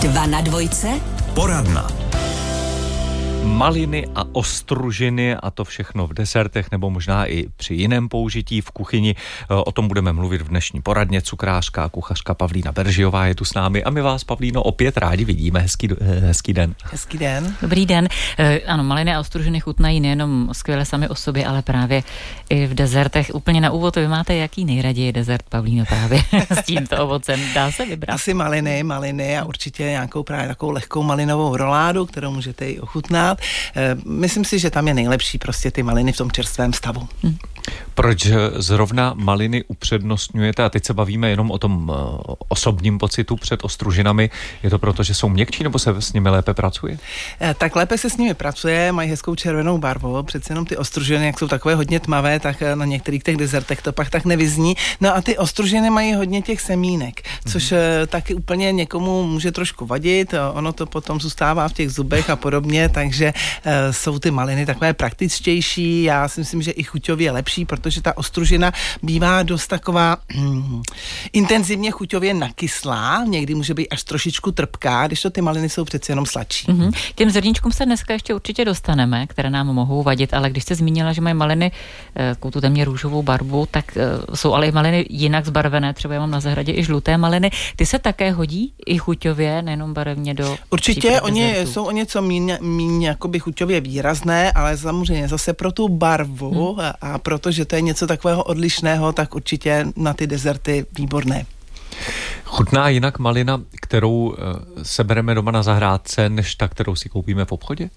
2 na 2. Poradna. Maliny a ostružiny a to všechno v desertech nebo možná i při jiném použití v kuchyni. O tom budeme mluvit v dnešní poradně. Cukrářka a kuchařka Pavlína Beržiová je tu s námi a my vás, Pavlíno, opět rádi vidíme. Hezký den. Hezký den. Dobrý den. Ano, maliny a ostružiny chutnají nejenom skvěle sami o sobě, ale právě i v dezertech. Úplně na úvod, vy máte jaký nejraději dezert, Pavlíno, právě s tímto ovocem? Dá se vybrat? Asi maliny a určitě nějakou právě takovou lehkou malinovou roládu, kterou můžete i ochutnat. Myslím si, že tam je nejlepší prostě ty maliny v tom čerstvém stavu. Proč zrovna maliny upřednostňujete? A teď se bavíme jenom o tom osobním pocitu před ostružinami. Je to proto, že jsou měkčí, nebo se s nimi lépe pracuje? Tak lépe se s nimi pracuje, mají hezkou červenou barvu. Přece jenom ty ostružiny, jak jsou takové hodně tmavé, tak na některých těch dezertech to pak tak nevyzní. No a ty ostružiny mají hodně těch semínek, což taky úplně někomu může trošku vadit. Ono to potom zůstává v těch zubech a podobně, takže jsou ty maliny takové praktičtější. Já si myslím, že i chuťově lepší, protože ta ostružina bývá dost taková intenzivně chuťově nakyslá, někdy může být až trošičku trpká, když to ty maliny jsou přeci jenom sladší. Těm zrníčkům se dneska ještě určitě dostaneme, které nám mohou vadit, ale když jste zmínila, že mají maliny tu téměř růžovou barvu, tak jsou ale i maliny jinak zbarvené, třeba já mám na zahradě i žluté maliny. Ty se také hodí i chuťově, nejenom barevně do určitě, oni jsou o něco míň jakoby chuťově výrazné, ale samozřejmě zase pro tu barvu a protože to je něco takového odlišného, tak určitě na ty dezerty výborné. Chutná jinak malina, kterou sebereme doma na zahrádce, než ta, kterou si koupíme v obchodě?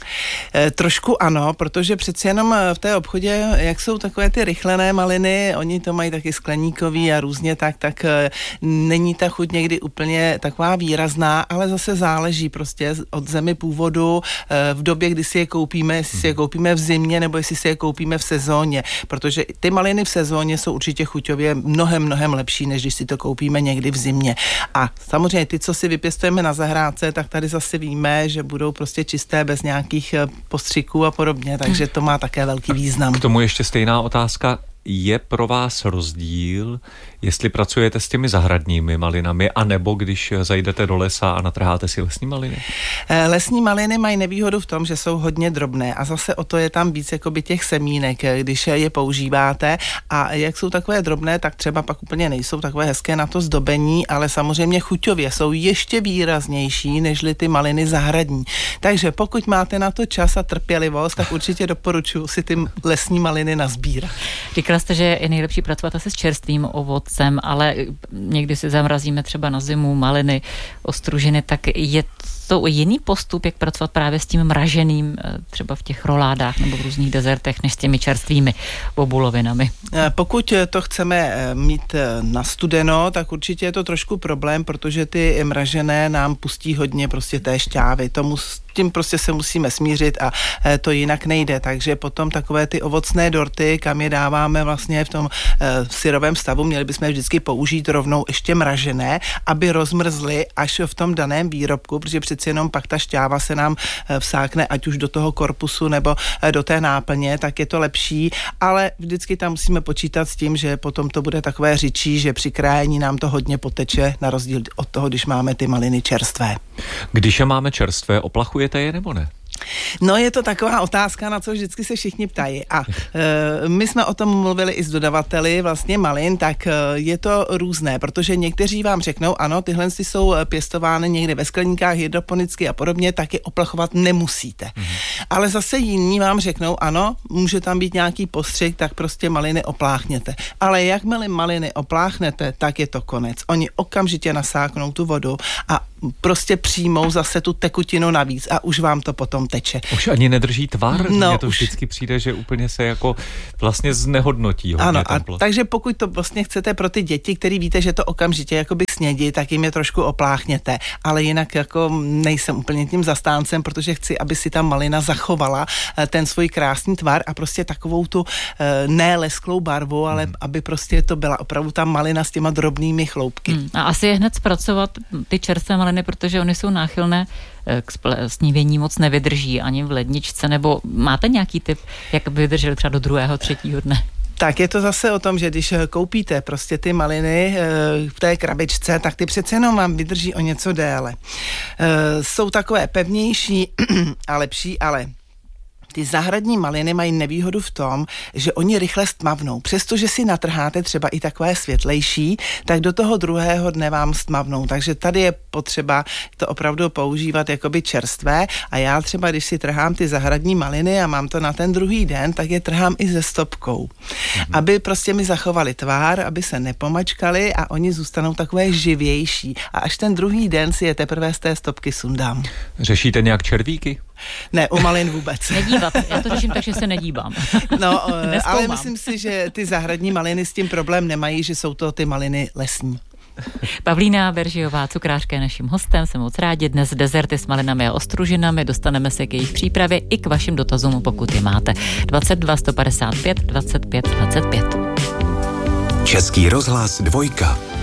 Trošku ano, protože přeci jenom v té obchodě, jak jsou takové ty rychlené maliny, oni to mají taky skleníkový a různě tak není ta chuť někdy úplně taková výrazná, ale zase záleží prostě od zemi původu v době, kdy si je koupíme, jestli si je koupíme v zimě nebo jestli si je koupíme v sezóně, protože ty maliny v sezóně jsou určitě chuťově mnohem lepší, než když si to koupíme někdy v zimě. A samozřejmě ty, co si vypěstujeme na zahrádce, tak tady zase víme, že budou prostě čisté bez nějakých postřiků a podobně, takže to má také velký význam. K tomu ještě stejná otázka. Je pro vás rozdíl, jestli pracujete s těmi zahradními malinami, anebo když zajdete do lesa a natrháte si lesní maliny? Lesní maliny mají nevýhodu v tom, že jsou hodně drobné a zase o to je tam víc jakoby těch semínek, když je používáte a jak jsou takové drobné, tak třeba pak úplně nejsou takové hezké na to zdobení, ale samozřejmě chuťově jsou ještě výraznější nežli ty maliny zahradní. Takže pokud máte na to čas a trpělivost, tak určitě doporučuji si ty lesní maliny nazbírat. Říkala jste, že je nejlepší pracovat asi s čerstvým ovocem, ale někdy si zamrazíme třeba na zimu maliny, ostružiny, tak je to jiný postup, jak pracovat právě s tím mraženým, třeba v těch roládách nebo v různých dezertech, než s těmi čerstvými bobulovinami? Pokud to chceme mít nastudeno, tak určitě je to trošku problém, protože ty mražené nám pustí hodně prostě té šťávy. Tím prostě se musíme smířit a to jinak nejde, takže potom takové ty ovocné dorty, kam je dáváme vlastně v tom syrovém stavu, měli bychom vždycky použít rovnou ještě mražené, aby rozmrzly až v tom daném výrobku, protože přeci jenom pak ta šťáva se nám vsákne ať už do toho korpusu nebo do té náplně, tak je to lepší, ale vždycky tam musíme počítat s tím, že potom to bude takové řičí, že při krájení nám to hodně poteče, na rozdíl od toho, když máme ty maliny čerstvé. Když je máme čerstvé, oplachujete je nebo ne? No, je to taková otázka, na co vždycky se všichni ptají. A my jsme o tom mluvili i s dodavateli vlastně malin, tak je to různé, protože někteří vám řeknou, ano, tyhle jsou pěstovány někde ve skleníkách hydroponicky a podobně, tak je oplachovat nemusíte. Ale zase jiní vám řeknou, ano, může tam být nějaký postřik, tak prostě maliny opláchněte. Ale jakmile maliny opláchnete, tak je to konec. Oni okamžitě nasáknou tu vodu a prostě přijmou zase tu tekutinu navíc a už vám to potom teče. Už ani nedrží tvar? No, mně to vždycky přijde, že úplně se jako vlastně znehodnotí. Ano, takže pokud to vlastně chcete pro ty děti, který víte, že to okamžitě jakoby snědí, tak jim je trošku opláchněte. Ale jinak jako nejsem úplně tím zastáncem, protože chci, aby si ta malina zachovala ten svůj krásný tvar a prostě takovou tu ne lesklou barvu, ale aby prostě to byla opravdu ta malina s těma drobnými chloupky. A asi je hned zpracovat ty čerstvé maliny, protože oni jsou náchylné k snívění, moc nevydrží ani v ledničce, nebo máte nějaký tip, jak by vydrželi třeba do 2., 3. dne? Tak je to zase o tom, že když koupíte prostě ty maliny v té krabičce, tak ty přece jenom vám vydrží o něco déle. Jsou takové pevnější a lepší, ale ty zahradní maliny mají nevýhodu v tom, že oni rychle stmavnou. Přestože si natrháte třeba i takové světlejší, tak do toho druhého dne vám stmavnou. Takže tady je potřeba to opravdu používat jakoby čerstvé a já třeba, když si trhám ty zahradní maliny a mám to na ten druhý den, tak je trhám i se stopkou. Aby prostě mi zachovali tvár, aby se nepomačkali a oni zůstanou takové živější. A až ten druhý den si je teprve z té stopky sundám. Řešíte nějak červíky? Ne, u malin vůbec. Nedívat. Já to řeším tak, že se nedívám. No, ale myslím si, že ty zahradní maliny s tím problém nemají, že jsou to ty maliny lesní. Pavlína Beržiová, cukrářka, je naším hostem. Jsem moc rádi. Dnes dezerty s malinami a ostružinami. Dostaneme se k jejich přípravě i k vašim dotazům, pokud je máte. 22 155 25 25. Český rozhlas 2.